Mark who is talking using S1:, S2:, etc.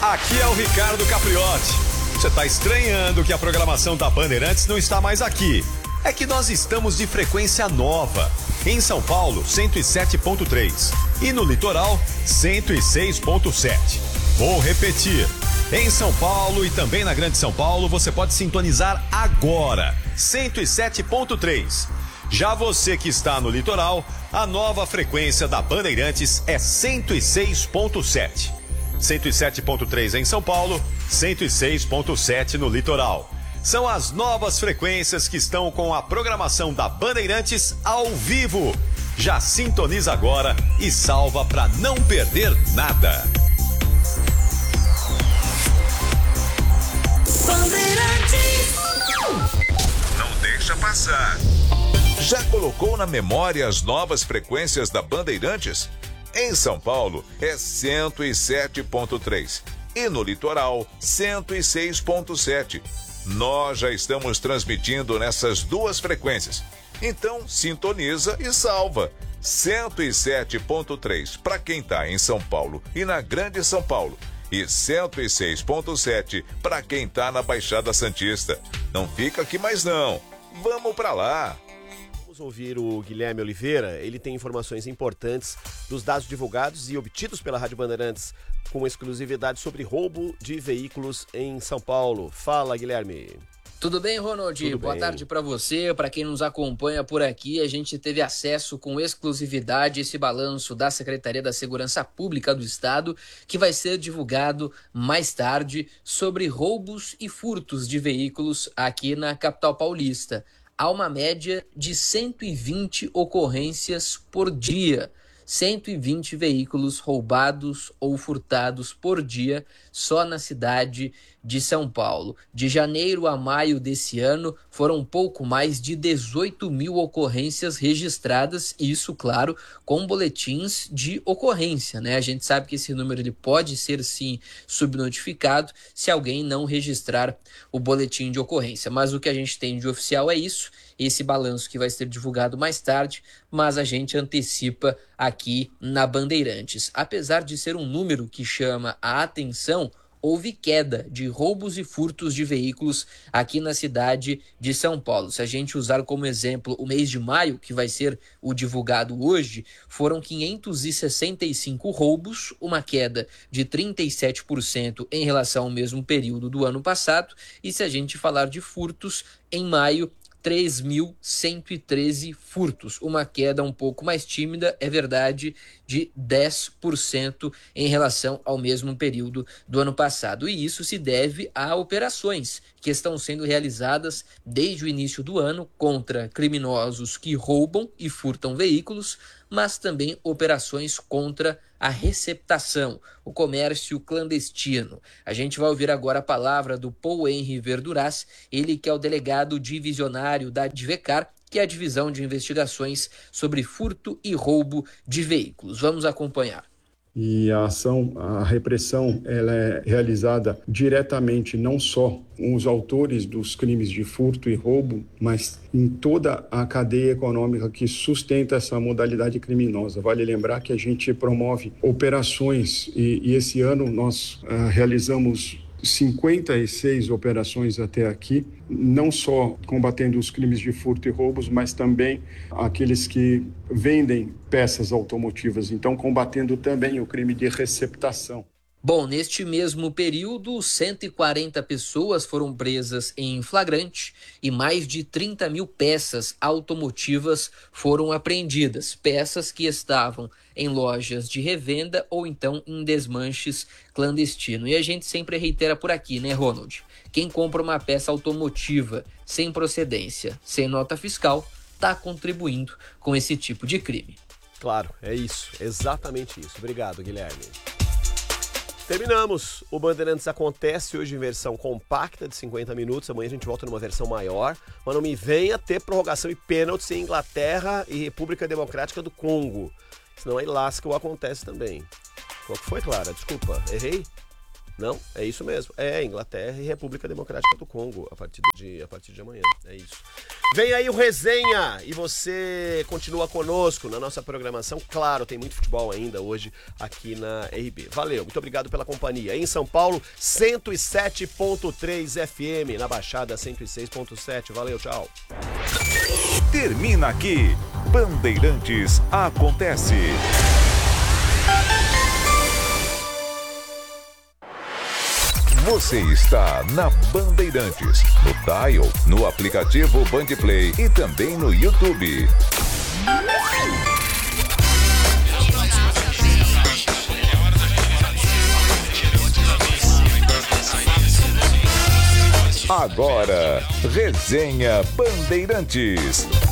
S1: Aqui é o Ricardo Capriotti. Você está estranhando que a programação da Bandeirantes não está mais aqui. É que nós estamos de frequência nova. Em São Paulo, 107.3. E no litoral, 106.7. Vou repetir. Em São Paulo e também na Grande São Paulo, você pode sintonizar agora. 107.3. Já você que está no litoral, a nova frequência da Bandeirantes é 106.7. 107.3 em São Paulo, 106.7 no litoral. São as novas frequências que estão com a programação da Bandeirantes ao vivo. Já sintoniza agora e salva para não perder nada.
S2: Bandeirantes.
S3: Não deixa passar. Já colocou na memória as novas frequências da Bandeirantes? Em São Paulo é 107.3 e no litoral 106.7. Nós já estamos transmitindo nessas duas frequências. Então sintoniza e salva. 107.3 para quem está em São Paulo e na Grande São Paulo. E 106.7 para quem está na Baixada Santista. Não fica aqui mais não. Vamos para lá.
S4: Vamos ouvir o Guilherme Oliveira. Ele tem informações importantes dos dados divulgados e obtidos pela Rádio Bandeirantes com exclusividade sobre roubo de veículos em São Paulo. Fala, Guilherme.
S5: Tudo bem, Ronald? Boa tarde para você, para quem nos acompanha por aqui. A gente teve acesso com exclusividade a esse balanço da Secretaria da Segurança Pública do Estado, que vai ser divulgado mais tarde, sobre roubos e furtos de veículos aqui na capital paulista. Há uma média de 120 ocorrências por dia. 120 veículos roubados ou furtados por dia só na cidade de São Paulo. De janeiro a maio desse ano, foram um pouco mais de 18 mil ocorrências registradas, isso, claro, com boletins de ocorrência, né? A gente sabe que esse número ele pode ser, sim, subnotificado se alguém não registrar o boletim de ocorrência. Mas o que a gente tem de oficial é isso, esse balanço que vai ser divulgado mais tarde, mas a gente antecipa aqui na Bandeirantes. Apesar de ser um número que chama a atenção, houve queda de roubos e furtos de veículos aqui na cidade de São Paulo. Se a gente usar como exemplo o mês de maio, que vai ser o divulgado hoje, foram 565 roubos, uma queda de 37% em relação ao mesmo período do ano passado. E se a gente falar de furtos, em maio, 3.113 furtos, uma queda um pouco mais tímida, é verdade, de 10% em relação ao mesmo período do ano passado. E isso se deve a operações que estão sendo realizadas desde o início do ano contra criminosos que roubam e furtam veículos, mas também operações contra a receptação, o comércio clandestino. A gente vai ouvir agora a palavra do Paul Henry Verduras, ele que é o delegado divisionário da DIVECAR, que é a Divisão de Investigações sobre Furto e Roubo de Veículos. Vamos acompanhar.
S6: E a repressão, ela é realizada diretamente não só com os autores dos crimes de furto e roubo, mas em toda a cadeia econômica que sustenta essa modalidade criminosa. Vale lembrar que a gente promove operações e esse ano nós realizamos 56 operações até aqui, não só combatendo os crimes de furto e roubos, mas também aqueles que vendem peças automotivas, então combatendo também o crime de receptação.
S5: Bom, neste mesmo período, 140 pessoas foram presas em flagrante e mais de 30 mil peças automotivas foram apreendidas. Peças que estavam em lojas de revenda ou então em desmanches clandestinos. E a gente sempre reitera por aqui, né, Ronald? Quem compra uma peça automotiva sem procedência, sem nota fiscal, está contribuindo com esse tipo de crime.
S4: Claro, é isso, exatamente isso. Obrigado, Guilherme. Terminamos. O Bandeirantes acontece hoje em versão compacta de 50 minutos. Amanhã a gente volta numa versão maior. Mas não me venha ter prorrogação e pênaltis em Inglaterra e República Democrática do Congo. Senão aí lasca o acontece também. Qual que foi, Clara? Desculpa, errei? Não? É isso mesmo. É Inglaterra e República Democrática do Congo a partir de amanhã. É isso. Vem aí o Resenha e você continua conosco na nossa programação. Claro, tem muito futebol ainda hoje aqui na RB. Valeu, muito obrigado pela companhia. Em São Paulo, 107.3 FM, na Baixada 106.7. Valeu, tchau.
S7: Termina aqui, Bandeirantes Acontece. Você está na Bandeirantes, no dial, no aplicativo Bandplay e também no YouTube. Agora, Resenha Bandeirantes.